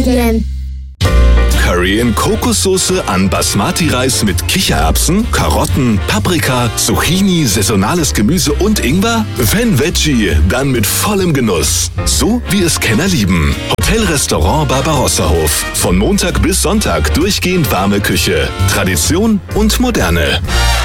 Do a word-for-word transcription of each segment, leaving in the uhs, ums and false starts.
Curry in Kokossoße an Basmati-Reis mit Kichererbsen, Karotten, Paprika, Zucchini, saisonales Gemüse und Ingwer? Wenn Veggie, dann mit vollem Genuss. So wie es Kenner lieben. Hotel-Restaurant Barbarossa-Hof. Von Montag bis Sonntag durchgehend warme Küche. Tradition und Moderne.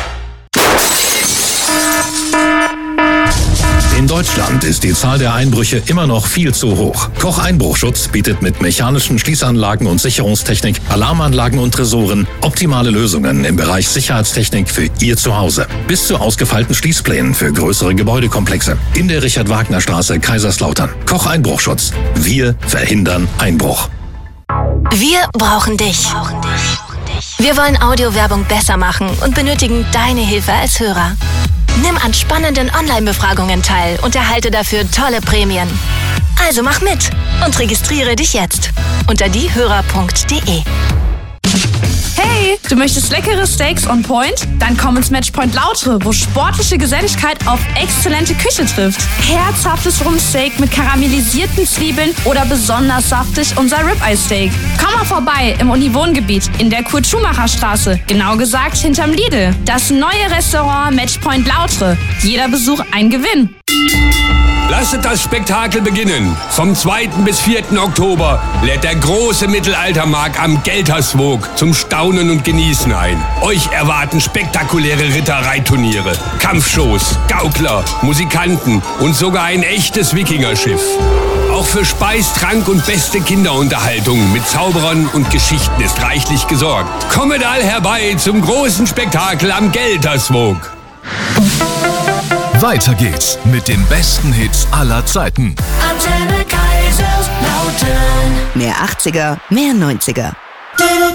In Deutschland ist die Zahl der Einbrüche immer noch viel zu hoch. Koch Einbruchschutz bietet mit mechanischen Schließanlagen und Sicherungstechnik, Alarmanlagen und Tresoren optimale Lösungen im Bereich Sicherheitstechnik für Ihr Zuhause. Bis zu ausgefeilten Schließplänen für größere Gebäudekomplexe. In der Richard-Wagner-Straße, Kaiserslautern. Koch Einbruchschutz. Wir verhindern Einbruch. Wir brauchen dich. Wir wollen Audiowerbung besser machen und benötigen deine Hilfe als Hörer. Nimm an spannenden Online-Befragungen teil und erhalte dafür tolle Prämien. Also mach mit und registriere dich jetzt unter diehörer punkt de. Hey, du möchtest leckere Steaks on Point? Dann komm ins Matchpoint Lautre, wo sportliche Geselligkeit auf exzellente Küche trifft. Herzhaftes Rumsteak mit karamellisierten Zwiebeln oder besonders saftig unser Ribeye-Steak. Komm mal vorbei im Uniwohngebiet in der Kurt-Schumacher-Straße, genau gesagt hinterm Lidl. Das neue Restaurant Matchpoint Lautre. Jeder Besuch ein Gewinn. Lasset das Spektakel beginnen. Vom zweiten bis vierten Oktober lädt der große Mittelaltermarkt am Gelterswoog zum Staunen und Genießen ein. Euch erwarten spektakuläre Rittereiturniere, Kampfshows, Gaukler, Musikanten und sogar ein echtes Wikingerschiff. Auch für Speis, Trank und beste Kinderunterhaltung mit Zauberern und Geschichten ist reichlich gesorgt. Kommet all herbei zum großen Spektakel am Gelterswoog. Weiter geht's mit den besten Hits aller Zeiten. Antenne Kaiserslautern. Mehr achtziger, mehr neunziger.